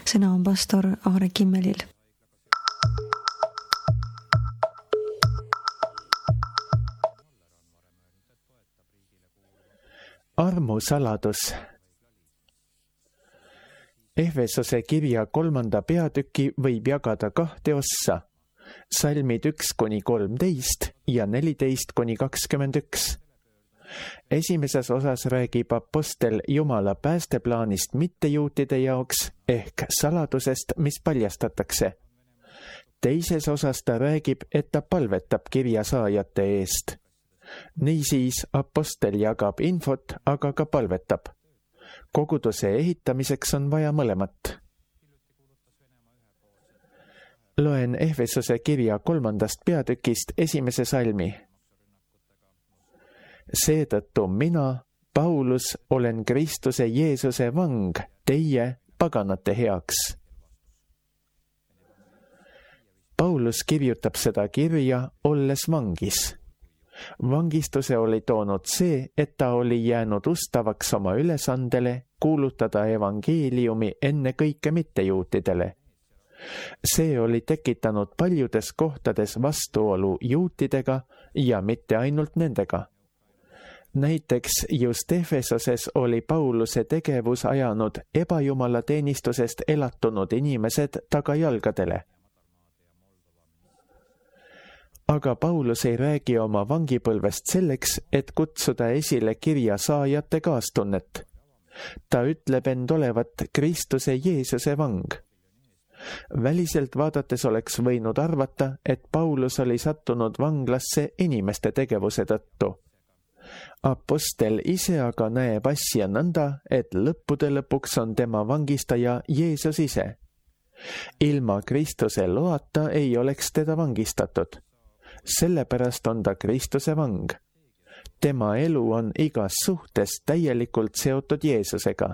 sõna on pastor Aare Kimmelil. Armusaladus. Efesose kirja 3. peatüki võib jagada 2 ossa, salmid 1-13 ja 14-21. Esimeses osas räägib apostel Jumala päästeplaanist mittejuutide jaoks ehk saladusest, mis paljastatakse. Teises osas ta räägib, et ta palvetab kirja saajate eest. Niisiis apostel jagab infot, aga ka palvetab. Koguduse ehitamiseks on vaja mõlemat. Loen Efesose kirja 3. peatükist 1. salmi. Seetõttu mina, Paulus, olen Kristuse Jeesuse vang teie paganate heaks. Paulus kirjutab seda kirja, olles vangis. Vangistuse oli toonud see, et ta oli jäänud ustavaks oma ülesandele kuulutada evangeeliumi enne kõike mittejuutidele. See oli tekitanud paljudes kohtades vastuolu juutidega ja mitte ainult nendega. Näiteks just Efesoses oli Pauluse tegevus ajanud ebajumala teenistusest elatunud inimesed tagajalgadele. Aga Paulus ei räägi oma vangipõlvest selleks, et kutsuda esile kirja saajate kaastunnet. Ta ütleb end olevat Kristuse Jeesuse vang. Väliselt vaadates oleks võinud arvata, et Paulus oli sattunud vanglasse inimeste tegevuse tõttu. Apostel ise aga näeb asja nõnda, et lõppude lõpuks on tema vangistaja Jeesus ise. Ilma Kristuse loata ei oleks teda vangistatud. Sellepärast on ta Kristuse vang. Tema elu on igas suhtes täielikult seotud Jeesusega.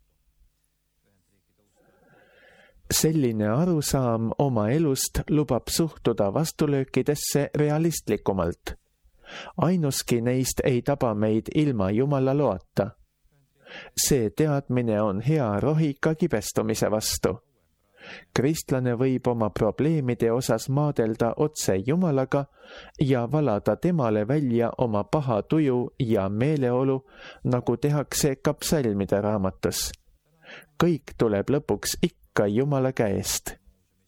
Selline arusaam oma elust lubab suhtuda vastulöökidesse realistlikumalt. Ainuski neist ei taba meid ilma Jumala loata. See teadmine on hea rohi ka kibestumise vastu. Kristlane võib oma probleemide osas maadelda otse Jumalaga ja valada temale välja oma paha tuju ja meeleolu, nagu tehakse ka psalmide raamatus. Kõik tuleb lõpuks ikka Jumala käest.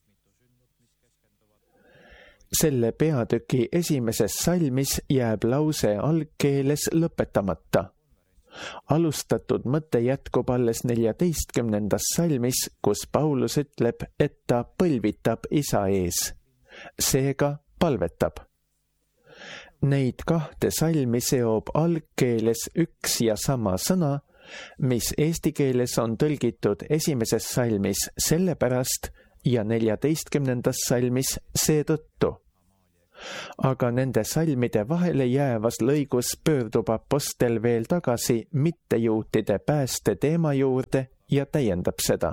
Selle peatüki 1. salmis jääb lause algkeeles lõpetamata. Alustatud mõte jätkub alles 14. salmis, kus Paulus ütleb, et ta põlvitab isa ees. Seega palvetab. Neid 2 salmi seob algkeeles üks ja sama sõna, mis eesti keeles on tõlgitud 1. salmis sellepärast ja 14. salmis seetõttu. Aga nende salmide vahele jäävas lõigus pöördub apostel veel tagasi mittejuutide pääste teema juurde ja täiendab seda.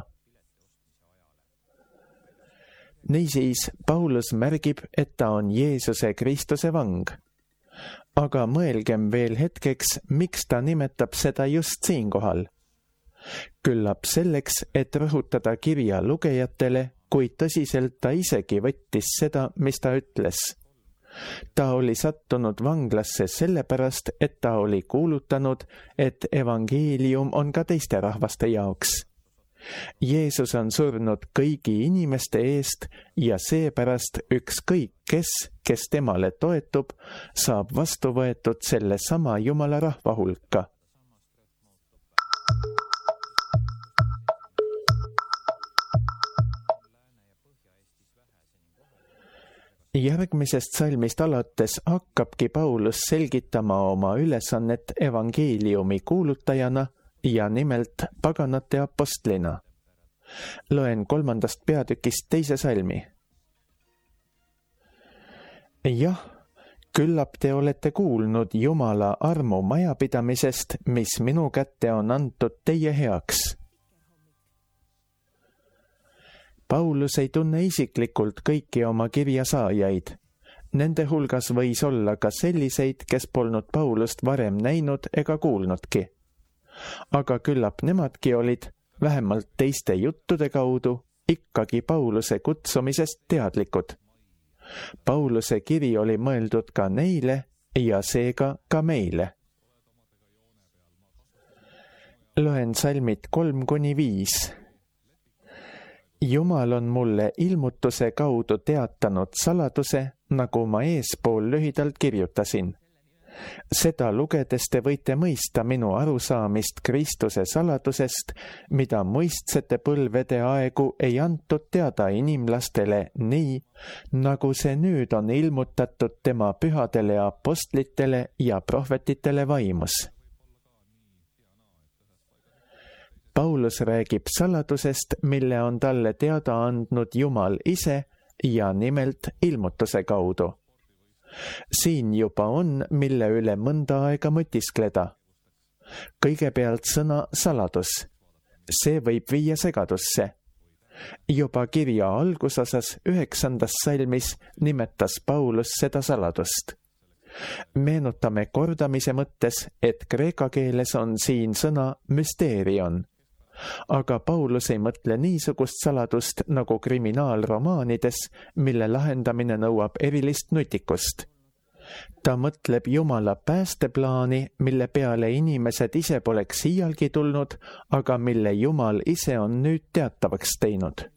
Niisiis, Paulus märgib, et ta on Jeesuse Kristuse vang. Aga mõelgem veel hetkeks, miks ta nimetab seda just siinkohal. Küllap selleks, et rõhutada kirja lugejatele, kuid tõsiselt ta isegi võttis seda, mis ta ütles. Ta oli sattunud vanglasse sellepärast, et ta oli kuulutanud, et evangeelium on ka teiste rahvaste jaoks. Jeesus on surnud kõigi inimeste eest ja seepärast ükskõik kes temale toetub, saab vastu võetud selle sama Jumala rahva hulka. Järgmisest salmist alates hakkabki Paulus selgitama oma ülesannet evangeeliumi kuulutajana ja nimelt paganate apostlina. Loen 3. peatükist 2. salmi. Jah, küllap te olete kuulnud Jumala armu majapidamisest, mis minu kätte on antud teie heaks. Paulus ei tunne isiklikult kõiki oma kirja saajaid. Nende hulgas võis olla ka selliseid, kes polnud Paulust varem näinud ega kuulnudki. Aga küllap nemadki olid, vähemalt teiste juttude kaudu, ikkagi Pauluse kutsumisest teadlikud. Pauluse kiri oli mõeldud ka neile ja seega ka meile. Loen salmid 3-5. Jumal on mulle ilmutuse kaudu teatanud saladuse, nagu ma eespool lühidalt kirjutasin. Seda lugedes te võite mõista minu arusaamist Kristuse saladusest, mida muistsete põlvede aegu ei antud teada inimlastele nii, nagu see nüüd on ilmutatud tema pühadele apostlitele ja prohvetitele vaimus. Paulus räägib saladusest, mille on talle teada andnud Jumal ise ja nimelt ilmutuse kaudu. Siin juba on, mille üle mõnda aega mõtiskleda. Kõigepealt sõna saladus. See võib viia segadusse. Juba kirja algusosas 9. salmis nimetas Paulus seda saladust. Meenutame kordamise mõttes, et kreeka keeles on siin sõna müsteerion. Aga Paulus ei mõtle niisugust saladust nagu kriminaalromaanides, mille lahendamine nõuab erilist nutikust. Ta mõtleb Jumala päästeplaani, mille peale inimesed ise poleks iialgi tulnud, aga mille Jumal ise on nüüd teatavaks teinud.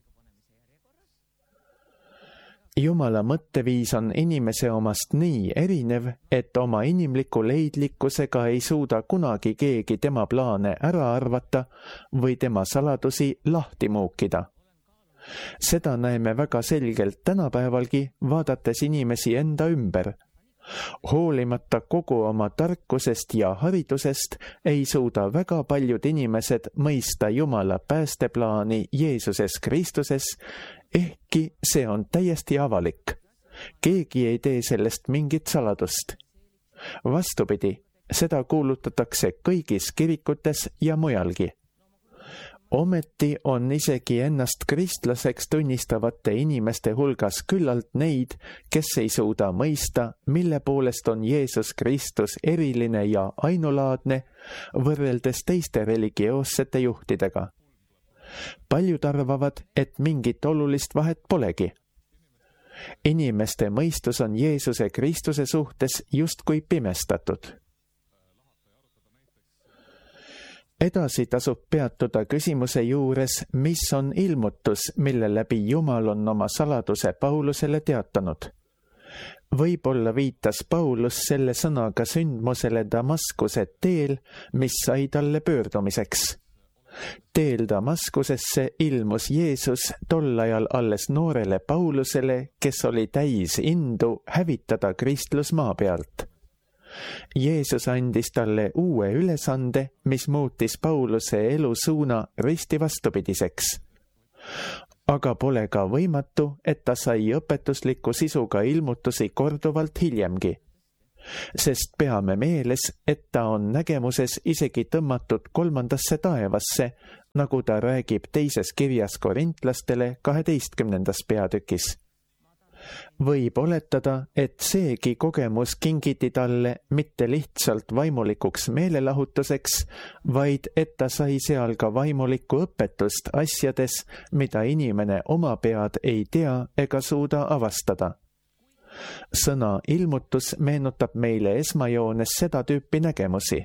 Jumala mõtteviis on inimese omast nii erinev, et oma inimliku leidlikkusega ei suuda kunagi keegi tema plaane ära arvata või tema saladusi lahti muukida. Seda näeme väga selgelt tänapäevalgi, vaadates inimesi enda ümber. Hoolimata kogu oma tarkusest ja haridusest ei suuda väga paljud inimesed mõista Jumala päästeplaani Jeesuses Kristuses, ehkki see on täiesti avalik. Keegi ei tee sellest mingit saladust. Vastupidi, seda kuulutatakse kõigis kirikutes ja mujalgi. Ometi on isegi ennast kristlaseks tunnistavate inimeste hulgas küllalt neid, kes ei suuda mõista, mille poolest on Jeesus Kristus eriline ja ainulaadne võrreldes teiste religioossete juhtidega. Paljud arvavad, et mingit olulist vahet polegi. Inimeste mõistus on Jeesuse Kristuse suhtes justkui pimestatud. Edasi tasub peatuda küsimuse juures, mis on ilmutus, mille läbi Jumal on oma saladuse Paulusele teatanud. Võib-olla viitas Paulus selle sõnaga sündmusele Damaskuse teel, mis sai talle pöördumiseks. Teel Damaskusesse ilmus Jeesus tol ajal alles noorele Paulusele, kes oli täis indu hävitada kristlus maa pealt. Jeesus andis talle uue ülesande, mis muutis Pauluse elusuuna risti vastupidiseks. Aga pole ka võimatu, et ta sai õpetusliku sisuga ilmutusi korduvalt hiljemgi. Sest peame meeles, et ta on nägemuses isegi tõmmatud 3. taevasse, nagu ta räägib teises kirjas korintlastele 12. peatükis. Võib oletada, et seegi kogemus kingiti talle mitte lihtsalt vaimulikuks meelelahutuseks, vaid et ta sai seal ka vaimulikku õpetust asjades, mida inimene oma pead ei tea ega suuda avastada. Sõna ilmutus meenutab meile esmajoones seda tüüpi nägemusi.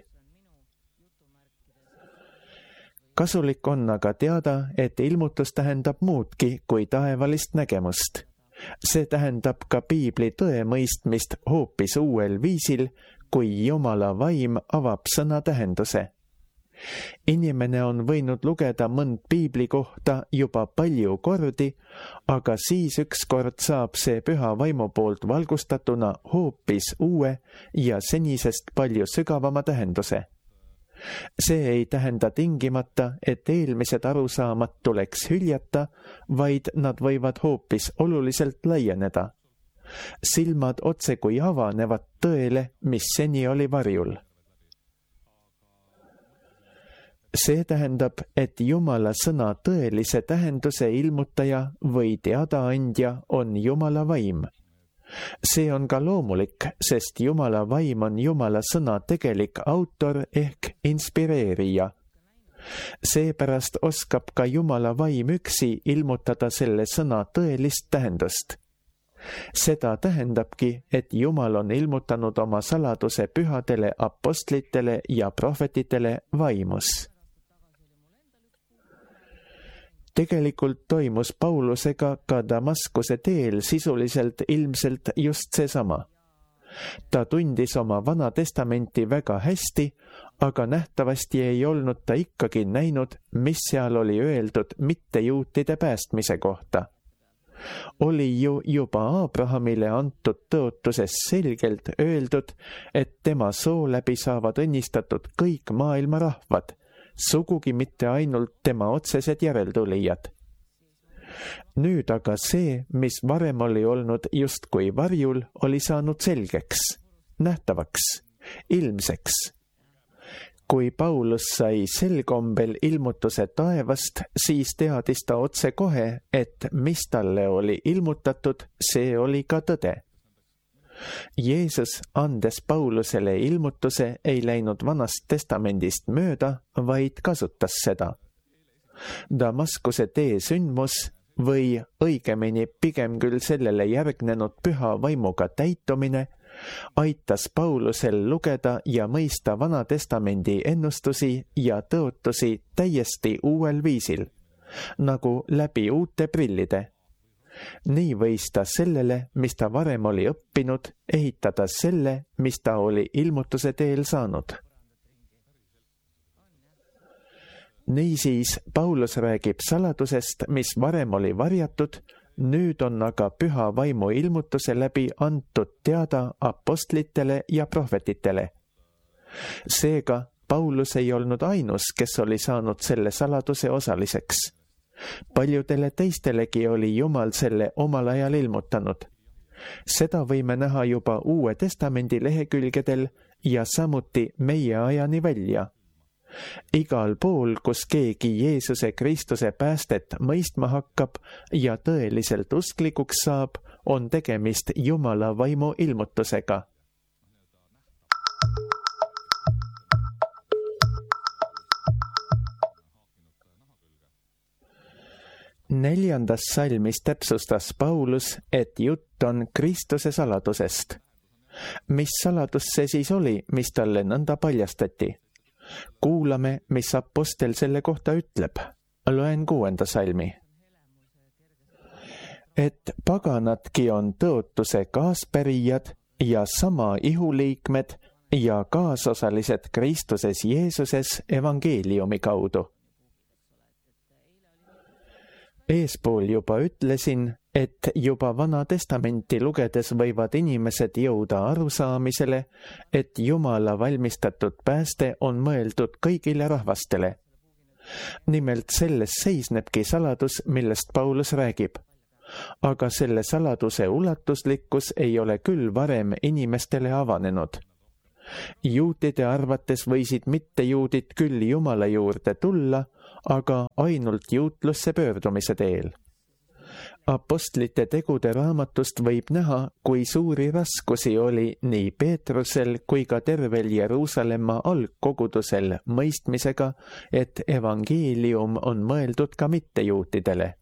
Kasulik on aga teada, et ilmutus tähendab muudki kui taevalist nägemust. See tähendab ka piibli tõe mõistmist hoopis uuel viisil, kui Jumala vaim avab sõna tähenduse. Inimene on võinud lugeda mõnd piibli kohta juba palju kordi, aga siis ükskord saab see püha vaimu poolt valgustatuna hoopis uue ja senisest palju sügavama tähenduse. See ei tähenda tingimata, et eelmised arusaamad tuleks hüljata, vaid nad võivad hoopis oluliselt laieneda. Silmad otsekui avanevad tõele, mis seni oli varjul. See tähendab, et Jumala sõna tõelise tähenduse ilmutaja või teadaandja on Jumala vaim. See on ka loomulik, sest Jumala vaim on Jumala sõna tegelik autor ehk inspireerija. Seepärast oskab ka Jumala vaim üksi ilmutada selle sõna tõelist tähendust. Seda tähendabki, et Jumal on ilmutanud oma saladuse pühadele apostlitele ja prohvetitele vaimus. Tegelikult toimus Paulusega ka Damaskuse teel sisuliselt ilmselt just seesama. Ta tundis oma Vana Testamenti väga hästi, aga nähtavasti ei olnud ta ikkagi näinud, mis seal oli öeldud mittejuutide päästmise kohta. Oli ju juba Abrahamile antud tõotuses selgelt öeldud, et tema soo läbi saavad õnnistatud kõik maailma rahvad, sugugi mitte ainult tema otsesed järeltulijad. Nüüd aga see, mis varem oli olnud justkui varjul, oli saanud selgeks, nähtavaks, ilmseks. Kui Paulus sai sel kombel ilmutuse taevast, siis teadis ta otsekohe, et mis talle oli ilmutatud, see oli ka tõde. Jeesus, andes Paulusele ilmutuse, ei läinud Vanast Testamendist mööda, vaid kasutas seda. Damaskuse tee sündmus või õigemini pigem küll sellele järgnenud püha vaimuga täitumine aitas Paulusel lugeda ja mõista Vana Testamendi ennustusi ja tõotusi täiesti uuel viisil, nagu läbi uute prillide. Nii võis ta sellele, mis ta varem oli õppinud, ehitada selle, mis ta oli ilmutuse teel saanud. Niisiis, Paulus räägib saladusest, mis varem oli varjatud, nüüd on aga püha vaimu ilmutuse läbi antud teada apostlitele ja prohvetitele. Seega, Paulus ei olnud ainus, kes oli saanud selle saladuse osaliseks. Paljudele teistelegi oli Jumal selle omal ajal ilmutanud. Seda võime näha juba Uue Testamendi lehekülgedel ja samuti meie ajani välja. Igal pool, kus keegi Jeesuse Kristuse päästet mõistma hakkab ja tõeliselt usklikuks saab, on tegemist Jumala vaimu ilmutusega. Neljandas salmis täpsustas Paulus, et jutt on Kristuse saladusest. Mis saladus see siis oli, mis talle nõnda paljastati? Kuulame, mis apostel selle kohta ütleb. Loen 6. salmi. Et paganadki on tõotuse kaaspärijad ja sama ihuliikmed ja kaasosalised Kristuses Jeesuses evangeeliumi kaudu. Eespool juba ütlesin, et juba Vana Testamenti lugedes võivad inimesed jõuda arusaamisele, et Jumala valmistatud pääste on mõeldud kõigile rahvastele. Nimelt selles seisnebki saladus, millest Paulus räägib. Aga selle saladuse ulatuslikkus ei ole küll varem inimestele avanenud. Juutide arvates võisid mittejuudid küll Jumala juurde tulla, aga ainult juutlusse pöördumise teel. Apostlite tegude raamatust võib näha, kui suuri raskusi oli nii Peetrusel kui ka tervel Jeruusalemma algkogudusel mõistmisega, et evangeelium on mõeldud ka mittejuutidele.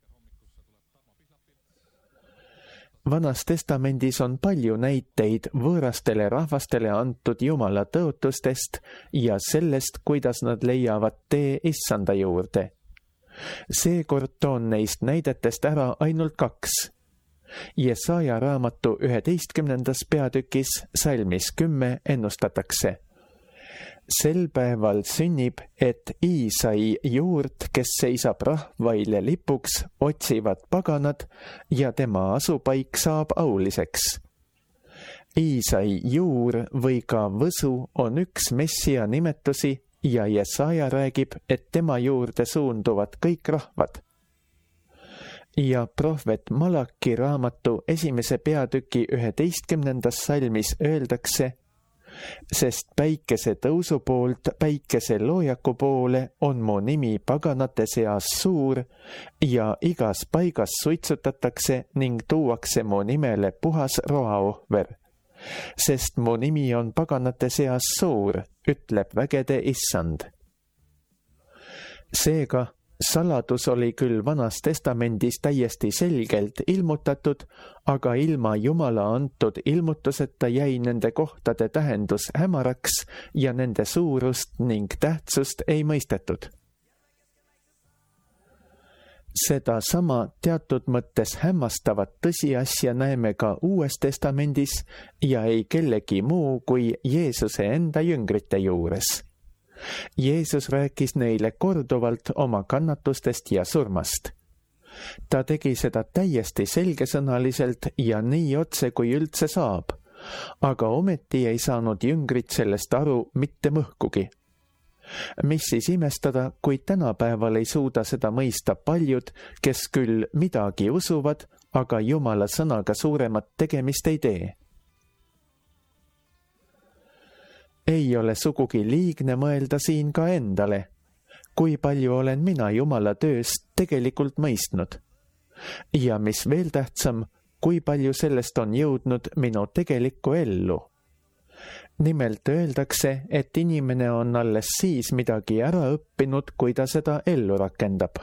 Vanas Testamendis on palju näiteid võõrastele rahvastele antud Jumala tõotustest ja sellest, kuidas nad leiavad tee Issanda juurde. Seekord toon neist näidetest ära ainult 2. Jesaja raamatu 11. peatükis salmis 10 ennustatakse. Sel päeval sünnib, et Iisai juurt, kes seisab rahvaile lipuks, otsivad paganad ja tema asupaik saab auliseks. Iisai juur või ka võsu on üks Messia nimetusi ja Jesaja räägib, et tema juurde suunduvad kõik rahvad. Ja prohvet Malaki raamatu 1. peatüki 11. salmis öeldakse, sest päikese tõusu poolt päikese loojaku poole on mu nimi paganate seas suur ja igas paigas suitsutatakse ning tuuakse mu nimele puhas roaohver. Sest mu nimi on paganate seas suur, ütleb vägede Issand. Seega, saladus oli küll Vanas Testamendis täiesti selgelt ilmutatud, aga ilma Jumala antud ilmutuseta jäi nende kohtade tähendus hämaraks ja nende suurust ning tähtsust ei mõistetud. Sedasama teatud mõttes hämmastavat tõsiasja näeme ka Uues Testamendis ja ei kellegi muu kui Jeesuse enda jüngrite juures. Jeesus rääkis neile korduvalt oma kannatustest ja surmast. Ta tegi seda täiesti selgesõnaliselt ja nii otse, kui üldse saab, aga ometi ei saanud jüngrid sellest aru mitte mõhkugi. Mis siis imestada, kui tänapäeval ei suuda seda mõista paljud, kes küll midagi usuvad, aga Jumala sõnaga suuremat tegemist ei tee. Ei ole sugugi liigne mõelda siin ka endale, kui palju olen mina Jumala tööst tegelikult mõistnud. Ja mis veel tähtsam, kui palju sellest on jõudnud minu tegelikku ellu. Nimelt öeldakse, et inimene on alles siis midagi ära õppinud, kui ta seda ellu rakendab.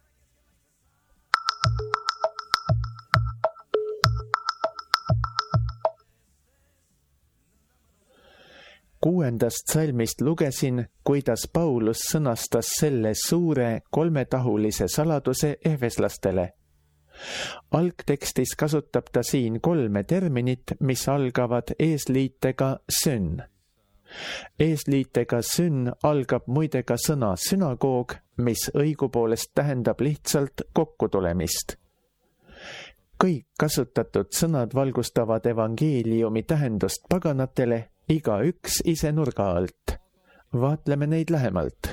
Kuuendast salmist lugesin, kuidas Paulus sõnastas selle suure kolmetahulise saladuse efeslastele. Algtekstis kasutab ta siin 3 terminit, mis algavad eesliitega sünn. Eesliitega sünn algab muide ka sõna sünagoog, mis õigupoolest tähendab lihtsalt kokkutulemist. Kõik kasutatud sõnad valgustavad evangeeliumi tähendust paganatele, igaüks ise nurga alt. Vaatleme neid lähemalt.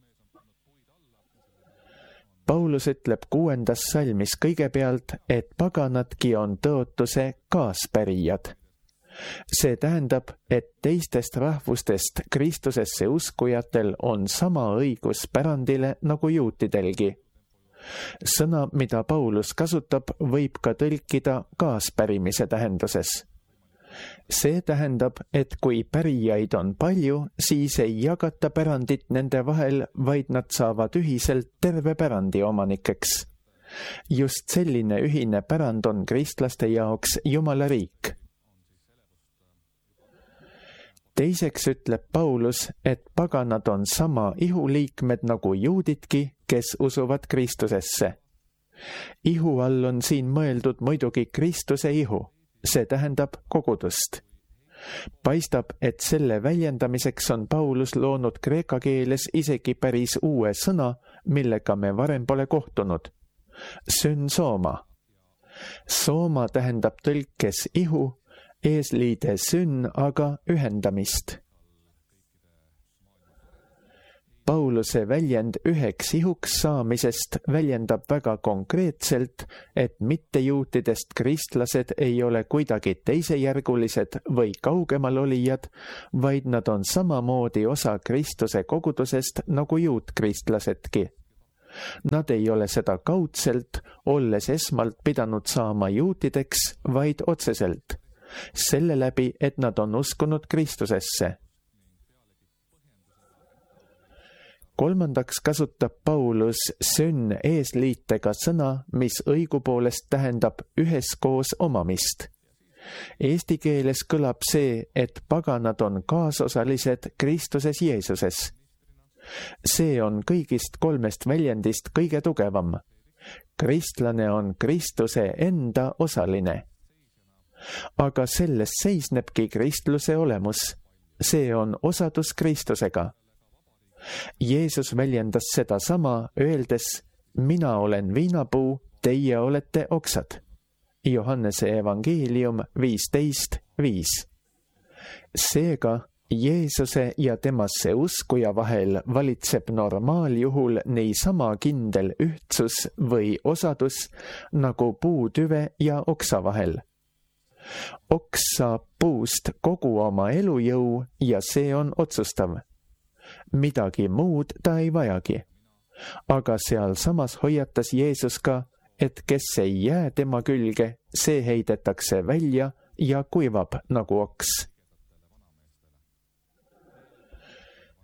Paulus ütleb 6. salmis kõigepealt, et paganadki on tõotuse kaaspärijad. See tähendab, et teistest rahvustest Kristusesse uskujatel on sama õigus pärandile nagu juutidelgi. Sõna, mida Paulus kasutab, võib ka tõlkida kaaspärimise tähenduses. See tähendab, et kui pärijaid on palju, siis ei jagata pärandit nende vahel, vaid nad saavad ühiselt terve pärandi omanikeks. Just selline ühine pärand on kristlaste jaoks Jumala riik. Teiseks ütleb Paulus, et paganad on sama ihuliikmed nagu juudidki, kes usuvad Kristusesse. Ihu all on siin mõeldud muidugi Kristuse ihu. See tähendab kogudust. Paistab, et selle väljendamiseks on Paulus loonud kreeka keeles isegi päris uue sõna, millega me varem pole kohtunud. Synsooma. Sooma tähendab tõlkes ihu, eesliide sünn aga ühendamist. Pauluse väljend üheks ihuks saamisest väljendab väga konkreetselt, et mittejuutidest kristlased ei ole kuidagi teisejärgulised või kaugemal olijad, vaid nad on samamoodi osa Kristuse kogudusest nagu juutkristlasedki. Nad ei ole seda kaudselt, olles esmalt pidanud saama juutideks, vaid otseselt, selle läbi, et nad on uskunud Kristusesse. Kolmandaks kasutab Paulus sünn eesliitega sõna, mis õigupoolest tähendab üheskoos omamist. Eesti keeles kõlab see, et paganad on kaasosalised Kristuses Jeesuses. See on kõigist 3 väljendist kõige tugevam. Kristlane on Kristuse enda osaline. Aga selles seisnebki kristluse olemus. See on osadus Kristusega. Jeesus väljendas seda sama, öeldes, mina olen viinapuu, teie olete oksad. Johannese evangeelium 15:5. Seega, Jeesuse ja temasse uskuja vahel valitseb normaaljuhul niisama kindel ühtsus või osadus nagu puutüve ja oksa vahel. Oks saab puust kogu oma elujõu ja see on otsustav. Midagi muud ta ei vajagi. Aga sealsamas hoiatas Jeesus ka, et kes ei jää tema külge, see heidetakse välja ja kuivab nagu oks.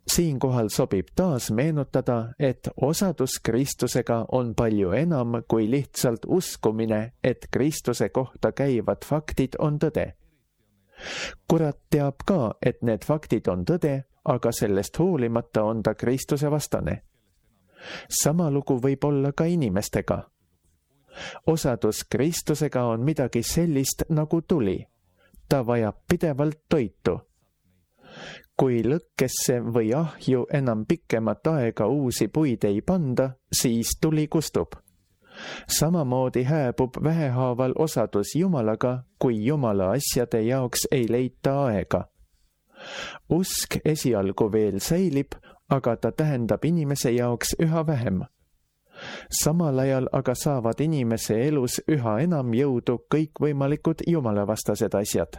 Siinkohal sobib taas meenutada, et osadus Kristusega on palju enam kui lihtsalt uskumine, et Kristuse kohta käivad faktid on tõde. Kurat teab ka, et need faktid on tõde, aga sellest hoolimata on ta Kristuse vastane. Sama lugu võib olla ka inimestega. Osadus Kristusega on midagi sellist nagu tuli. Ta vajab pidevalt toitu. Kui lõkkesse või ahju enam pikemat aega uusi puid ei panda, siis tuli kustub. Samamoodi hääbub vähehaaval osadus Jumalaga, kui Jumala asjade jaoks ei leita aega. Usk esialgu veel säilib, aga ta tähendab inimese jaoks üha vähem. Samal ajal aga saavad inimese elus üha enam jõudu kõikvõimalikud jumalavastased asjad.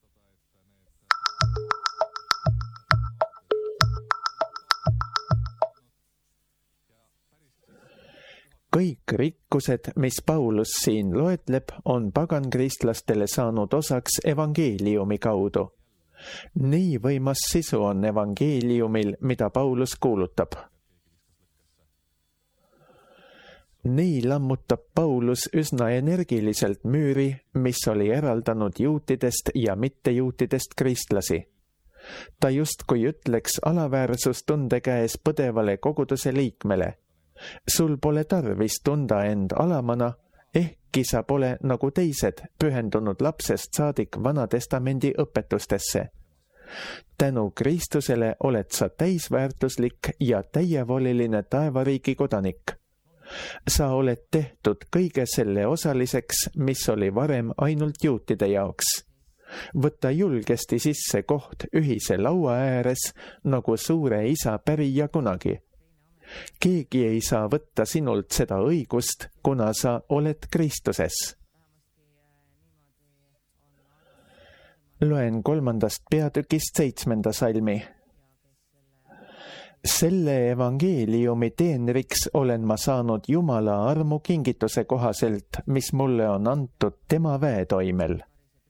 Kõik rikkused, mis Paulus siin loetleb, on pagankristlastele saanud osaks evangeeliumi kaudu. Nii võimas sisu on evangeeliumil, mida Paulus kuulutab. Nii lammutab Paulus üsna energiliselt müüri, mis oli eraldanud juutidest ja mittejuutidest kristlasi. Ta justkui ütleks alaväärsustunde käes põdevale koguduse liikmele. Sul pole tarvis tunda end alamana, ehkki sa pole nagu teised pühendunud lapsest saadik Vanatestamendi õpetustesse. Tänu Kristusele oled sa täisväärtuslik ja täievoliline taevariigi kodanik. Sa oled tehtud kõige selle osaliseks, mis oli varem ainult juutide jaoks. Võta julgesti sisse koht ühise laua ääres, nagu suure isa pärija kunagi. Keegi ei saa võtta sinult seda õigust, kuna sa oled Kristuses. Loen 3. peatükist 7. salmi. Selle evangeeliumi teenriks olen ma saanud Jumala armu kingituse kohaselt, mis mulle on antud tema väetoimel.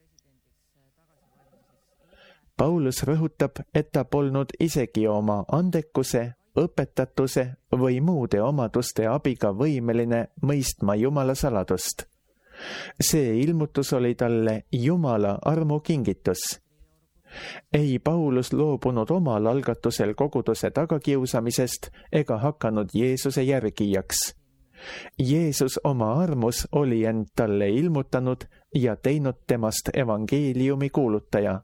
Paulus rõhutab, et ta polnud isegi oma andekuse, õpetatuse või muude omaduste abiga võimeline mõistma Jumala saladust. See ilmutus oli talle Jumala armu kingitus. Ei Paulus loobunud omal algatusel koguduse tagakiusamisest ega hakanud Jeesuse järgijaks. Jeesus oma armus oli end talle ilmutanud ja teinud temast evangeeliumi kuulutaja.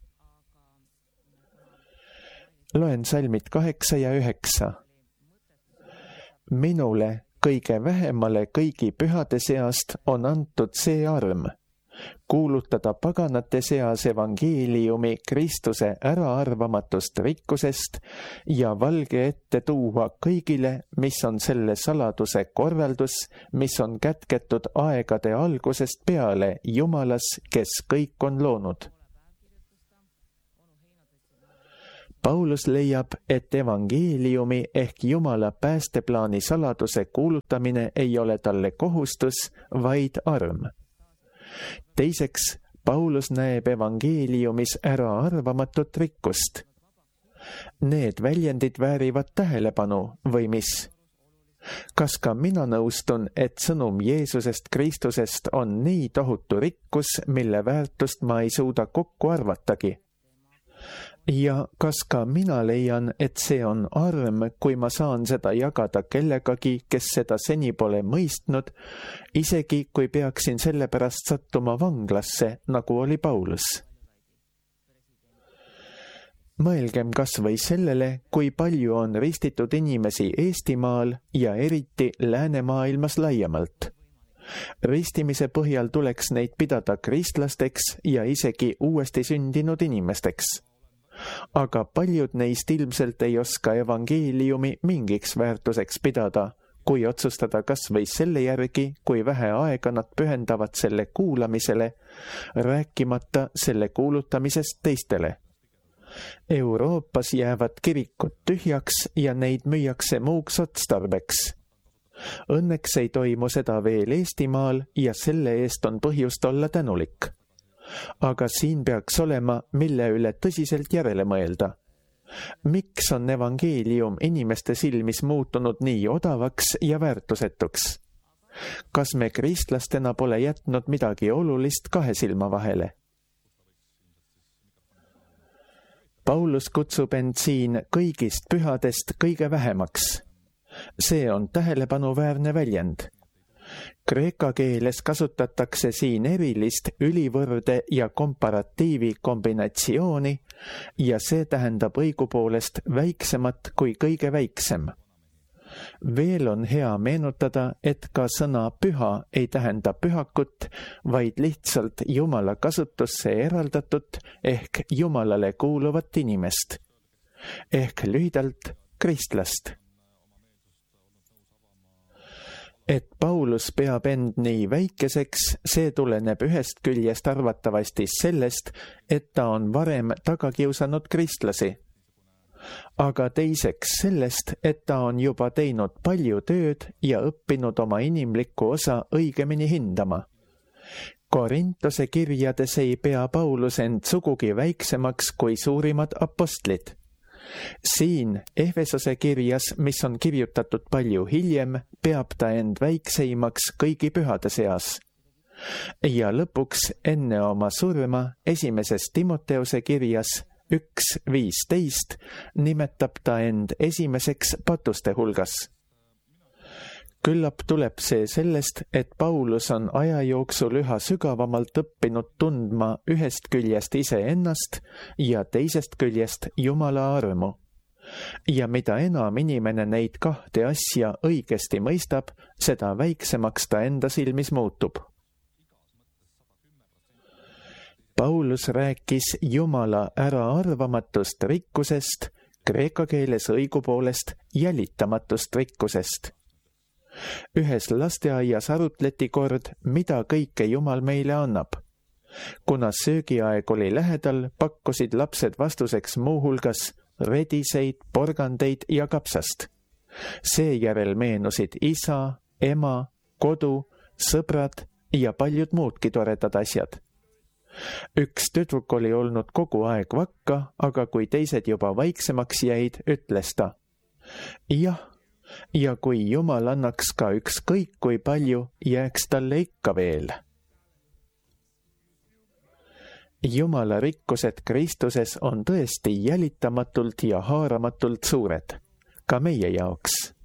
Loen salmid 8 ja 9. Minule, kõige vähemale kõigi pühade seast, on antud see arm. Kuulutada paganate seas evangeeliumi Kristuse äraarvamatust rikkusest ja valge ette tuua kõigile, mis on selle saladuse korraldus, mis on kätketud aegade algusest peale Jumalas, kes kõik on loonud. Paulus leiab, et evangeeliumi ehk Jumala päästeplaani saladuse kuulutamine ei ole talle kohustus, vaid arm. Teiseks, Paulus näeb evangeeliumis äraarvamatut rikkust. Need väljendid väärivad tähelepanu või mis? Kas ka mina nõustun, et sõnum Jeesusest Kristusest on nii tohutu rikkus, mille väärtust ma ei suuda kokku arvatagi? Ja kas ka mina leian, et see on arm, kui ma saan seda jagada kellegagi, kes seda seni pole mõistnud, isegi kui peaksin selle pärast sattuma vanglasse, nagu oli Paulus? Mõelgem kas või sellele, kui palju on ristitud inimesi Eestimaal ja eriti läänemaailmas laiemalt. Ristimise põhjal tuleks neid pidada kristlasteks ja isegi uuesti sündinud inimesteks. Aga paljud neist ilmselt ei oska evangeeliumi mingiks väärtuseks pidada, kui otsustada kas või selle järgi, kui vähe aega nad pühendavad selle kuulamisele, rääkimata selle kuulutamisest teistele. Euroopas jäävad kirikud tühjaks ja neid müüakse muuks otstarbeks. Õnneks ei toimu seda veel Eestimaal ja selle eest on põhjust olla tänulik. Aga siin peaks olema, mille üle tõsiselt järele mõelda. Miks on evangeelium inimeste silmis muutunud nii odavaks ja väärtusetuks? Kas me kristlastena pole jätnud midagi olulist kahe silma vahele? Paulus kutsub end siin kõigist pühadest kõige vähemaks. See on tähelepanuväärne väljend. Kreeka keeles kasutatakse siin erilist ülivõrde ja komparatiivi kombinatsiooni ja see tähendab õigupoolest väiksemat kui kõige väiksem. Veel on hea meenutada, et ka sõna püha ei tähenda pühakut, vaid lihtsalt Jumala kasutusse eraldatut ehk Jumalale kuuluvat inimest. Ehk lühidalt kristlast. Et Paulus peab end nii väikeseks, see tuleneb ühest küljest arvatavasti sellest, et ta on varem taga kiusanud kristlasi. Aga teiseks sellest, et ta on juba teinud palju tööd ja õppinud oma inimlikku osa õigemini hindama. Korintuse kirjades ei pea Paulus end sugugi väiksemaks kui suurimad apostlid. Siin Efesose kirjas, mis on kirjutatud palju hiljem, peab ta end väikseimaks kõigi pühade seas. Ja lõpuks enne oma surma esimeses Timoteuse kirjas 1:15 nimetab ta end esimeseks patuste hulgas. Küllap tuleb see sellest, et Paulus on aja jooksul üha sügavamalt õppinud tundma ühest küljest iseennast ja teisest küljest Jumala armu. Ja mida enam inimene neid kahte asja õigesti mõistab, seda väiksemaks ta enda silmis muutub. Paulus rääkis Jumala äraarvamatust rikkusest, kreeka keeles õigupoolest jälitamatust rikkusest. Ühes lasteaias arutleti kord, mida kõike Jumal meile annab. Kuna söögiaeg oli lähedal, pakkusid lapsed vastuseks muuhulgas rediseid, porgandeid ja kapsast. Seejärel meenusid isa, ema, kodu, sõbrad ja paljud muudki toredad asjad. Üks tüdruk oli olnud kogu aeg vakka, aga kui teised juba vaiksemaks jäid, ütles ta: jah, ja kui Jumal annaks ka ükskõik kui palju, jääks talle ikka veel. Jumala rikkused Kristuses on tõesti jälitamatult ja haaramatult suured, ka meie jaoks.